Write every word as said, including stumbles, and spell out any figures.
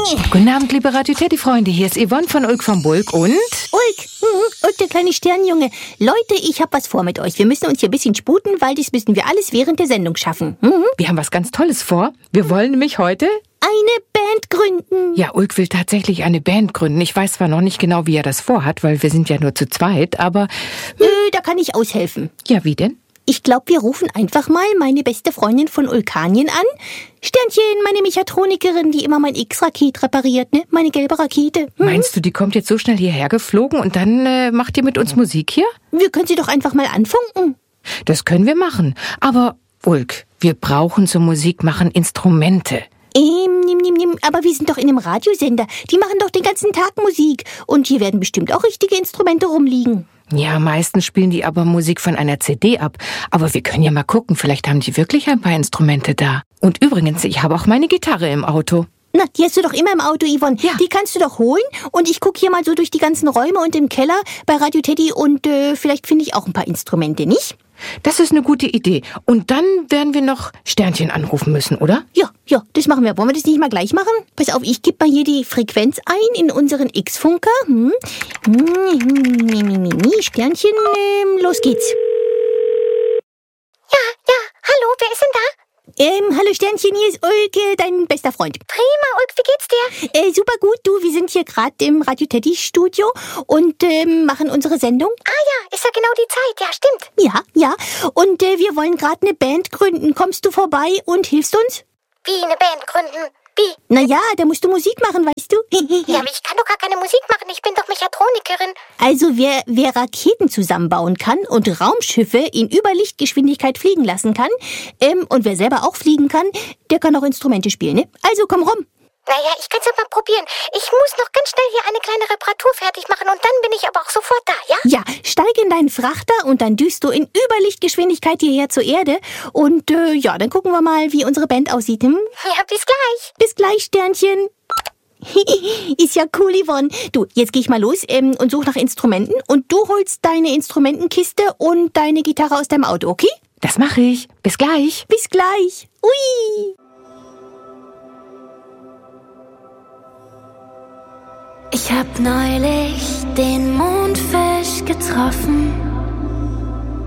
Guten Abend, liebe Radio Teddy-Freunde. Hier ist Yvonne von Ulk vom Bulk und... Ulk, mhm. und der kleine Sternjunge. Leute, ich hab was vor mit euch. Wir müssen uns hier ein bisschen sputen, weil das müssen wir alles während der Sendung schaffen. Mhm. Wir haben was ganz Tolles vor. Wir wollen nämlich heute... eine Band gründen. Ja, Ulk will tatsächlich eine Band gründen. Ich weiß zwar noch nicht genau, wie er das vorhat, weil wir sind ja nur zu zweit, aber... Nö, da kann ich aushelfen. Ja, wie denn? Ich glaube, wir rufen einfach mal meine beste Freundin von Ulkanien an. Sternchen, meine Mechatronikerin, die immer mein X-Raket repariert, ne? Meine gelbe Rakete. Hm? Meinst du, die kommt jetzt so schnell hierher geflogen und dann äh, macht ihr mit uns Musik hier? Wir können sie doch einfach mal anfunken. Das können wir machen. Aber, Ulk, wir brauchen zum Musikmachen Instrumente. Ähm, nimm, nimm, nimm. Aber wir sind doch in einem Radiosender. Die machen doch den ganzen Tag Musik. Und hier werden bestimmt auch richtige Instrumente rumliegen. Ja, meistens spielen die aber Musik von einer C D ab. Aber wir können ja mal gucken, vielleicht haben die wirklich ein paar Instrumente da. Und übrigens, ich habe auch meine Gitarre im Auto. Na, die hast du doch immer im Auto, Yvonne. Ja. Die kannst du doch holen. Und ich gucke hier mal so durch die ganzen Räume und im Keller bei Radio Teddy und äh, vielleicht finde ich auch ein paar Instrumente, nicht? Das ist eine gute Idee. Und dann werden wir noch Sternchen anrufen müssen, oder? Ja, ja, das machen wir. Wollen wir das nicht mal gleich machen? Pass auf, ich gebe mal hier die Frequenz ein in unseren X-Funker. Hm. Sternchen, ähm, los geht's. Ja, ja, hallo, wer ist denn da? Ähm, hallo Sternchen, hier ist Ulke, dein bester Freund. Prima, Ulk, wie geht's dir? Äh, super gut, du, wir sind hier gerade im Radio Teddy Studio und ähm, machen unsere Sendung. Ah ja, ist ja genau die Zeit, ja, stimmt. Ja, ja, und äh, wir wollen gerade eine Band gründen. Kommst du vorbei und hilfst uns? Wie eine Band gründen? Wie? Naja, da musst du Musik machen, weißt du? Ja, aber ich kann doch gar keine Musik machen, ich bin doch Mechatronikerin. Also wer, wer Raketen zusammenbauen kann und Raumschiffe in Überlichtgeschwindigkeit fliegen lassen kann, ähm, und wer selber auch fliegen kann, der kann auch Instrumente spielen, ne? Also komm rum. Naja, ich kann's ja mal probieren. Ich muss noch ganz schnell hier eine kleine Reparatur fertig machen und dann bin ich aber auch sofort da, ja? Ja, steig in deinen Frachter und dann düst du in Überlichtgeschwindigkeit hierher zur Erde. Und äh, ja, dann gucken wir mal, wie unsere Band aussieht. Hm? Ja, bis gleich. Bis gleich, Sternchen. Ist ja cool, Yvonne. Du, jetzt geh ich mal los ähm, und such nach Instrumenten. Und du holst deine Instrumentenkiste und deine Gitarre aus deinem Auto, okay? Das mache ich. Bis gleich. Bis gleich. Ui. Ich hab neulich den Mondfisch getroffen.